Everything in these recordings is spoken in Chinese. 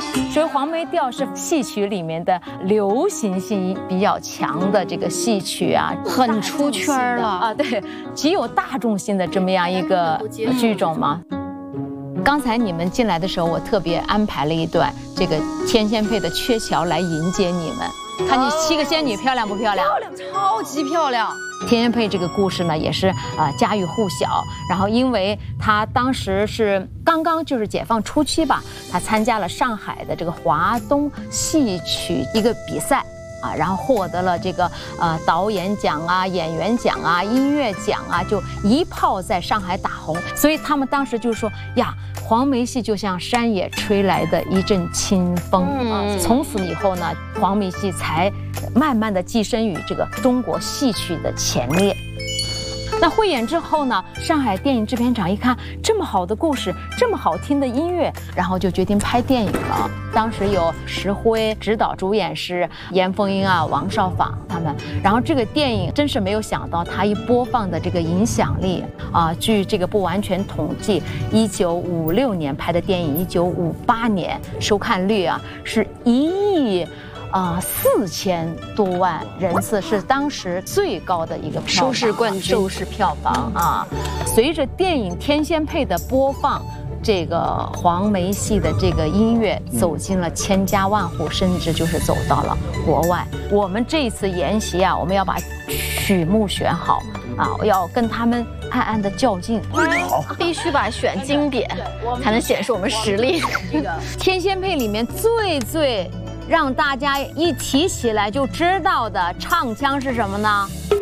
所以黄梅调是戏曲里面的流行性比较强的这个戏曲啊， 很出圈了啊，对，极有大众性的这么样一个剧种嘛。刚才你们进来的时候，我特别安排了一段这个天仙配的鹊桥来迎接你们。看你7个仙女漂亮不漂亮？ 漂亮，超级漂亮。 天仙配这个故事呢，也是家喻户晓。然后，因为他当时是刚刚就是解放初期吧，他参加了上海的这个华东戏曲一个比赛啊，然后获得了这个导演奖啊、演员奖啊、音乐奖啊，就一炮在上海打红。所以他们当时就说呀，黄梅戏就像山野吹来的一阵清风啊。从此以后呢，黄梅戏才慢慢的跻身于这个中国戏曲的前列。那汇演之后呢，上海电影制片厂一看这么好的故事，这么好听的音乐，然后就决定拍电影了。当时有石辉指导，主演是严凤英啊、王少舫他们。然后这个电影真是没有想到，它一播放的这个影响力啊，据这个不完全统计，1956年拍的电影，1958年收看率啊是1亿。4000多万人次，是当时最高的一个票房， 收视冠军， 收视票房啊！随着电影《天仙配》的播放，这个黄梅戏的这个音乐走进了千家万户，甚至就是走到了国外。我们这一次研习啊，我们要把曲目选好啊，要跟他们暗暗的较劲， 必须把选经典，才能显示我们实力。 《天仙配》里面最让大家一提起来就知道的唱腔是什么呢？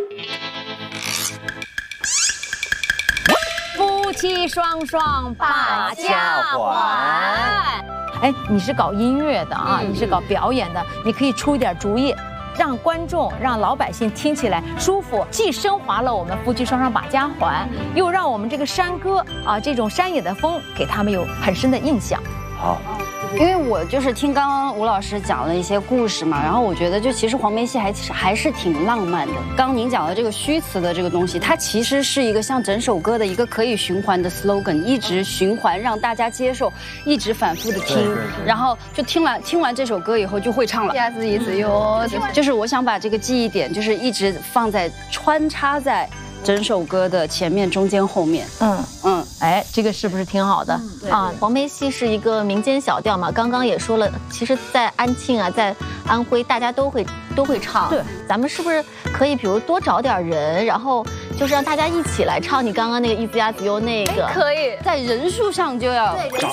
夫妻双双把家还。哎，你是搞音乐的啊，你是搞表演的，你可以出一点主意，让观众、让老百姓听起来舒服，既升华了我们夫妻双双把家还，又让我们这个山歌啊这种山野的风给他们有很深的印象。 好。 因为我就是听刚刚吴老师讲了一些故事嘛，然后我觉得就其实黄梅戏还是挺浪漫的。刚刚您讲的这个虚词的这个东西，它其实是一个像整首歌的一个可以循环的 slogan， 一直循环让大家接受，一直反复的听，然后就听完这首歌以后就会唱了。呀子一子哟，就是我想把这个记忆点就是一直穿插在整首歌的前面、中间、后面。 哎，这个是不是挺好的啊？ 黄梅戏是一个民间小调嘛，刚刚也说了，其实，在安庆啊，在安徽，大家都会唱。 对， 咱们是不是可以，比如多找点人，然后就是让大家一起来唱你刚刚那个一子呀子哟那个？ 可以，在人数上就要找